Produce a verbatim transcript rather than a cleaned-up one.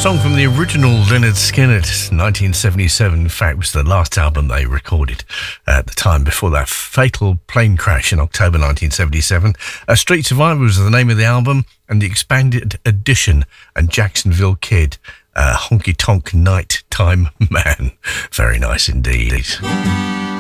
song from the original Lynyrd Skynyrd, nineteen seventy-seven. In fact, it was the last album they recorded at the time before that fatal plane crash in October nineteen seventy-seven. Uh, Street Survivor was the name of the album, and the expanded edition and Jacksonville Kid, uh, Honky Tonk Nighttime Man. Very nice indeed.